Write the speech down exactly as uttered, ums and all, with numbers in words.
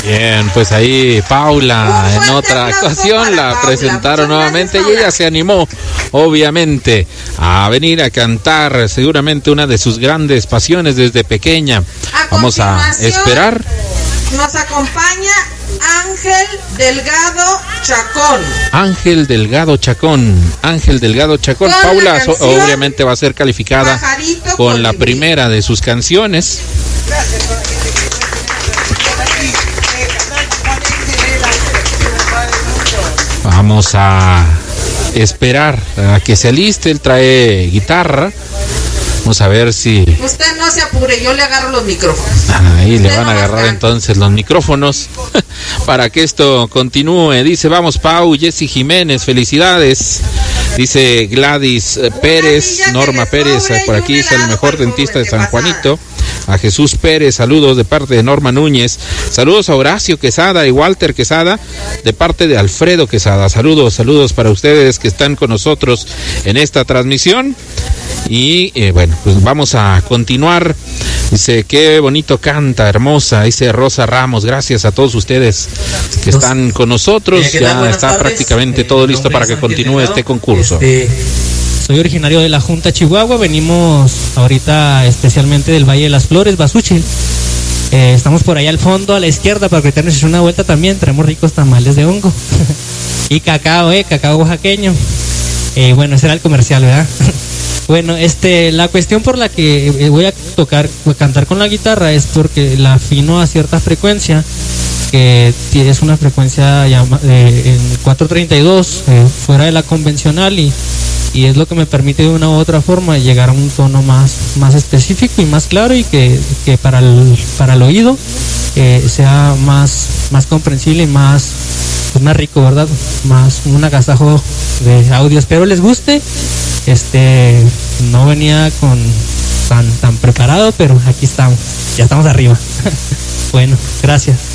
Bien, pues ahí Paula en otra ocasión la presentaron nuevamente y ella se animó, obviamente, a venir a cantar seguramente una de sus grandes pasiones desde pequeña. Vamos a esperar. Nos acompaña Ángel Delgado Chacón. Ángel Delgado Chacón. Ángel Delgado Chacón. Con Paula so, obviamente va a ser calificada con, con la primera de sus canciones. Vamos a esperar a que se aliste. Él trae guitarra. Vamos a ver si... Usted no se apure, yo le agarro los micrófonos. Ahí le van a agarrar entonces los micrófonos para que esto continúe. Dice, vamos Pau, Jessy Jiménez, felicidades. Dice Gladys Pérez, Norma Pérez, por aquí es el mejor dentista de San Juanito. A Jesús Pérez, saludos de parte de Norma Núñez. Saludos a Horacio Quesada y Walter Quesada de parte de Alfredo Quesada. Saludos, saludos para ustedes que están con nosotros en esta transmisión. Y eh, bueno, pues vamos a continuar. Dice, qué bonito canta, hermosa. Dice Rosa Ramos, gracias a todos ustedes que están con nosotros. Ya está prácticamente todo listo para que continúe este concurso. Este, soy originario de la Junta Chihuahua. Venimos ahorita especialmente del Valle de las Flores, Basuchil. Eh, estamos por allá al fondo, a la izquierda, para que te des una vuelta también. Traemos ricos tamales de hongo. Y cacao, eh, cacao oaxaqueño. Eh, bueno, ese era el comercial, ¿verdad? Bueno, este, la cuestión por la que voy a tocar, voy a cantar con la guitarra es porque la afino a cierta frecuencia, que es una frecuencia llama, eh, en cuatrocientos treinta y dos, eh, fuera de la convencional, y, y es lo que me permite de una u otra forma llegar a un tono más, más específico y más claro, y que, que para, el, para el oído eh, sea más, más comprensible y más, pues más rico, ¿verdad? Más un agasajo de audio. Espero les guste. Este, no venía con tan, tan preparado, pero aquí estamos, ya estamos arriba. Bueno, gracias.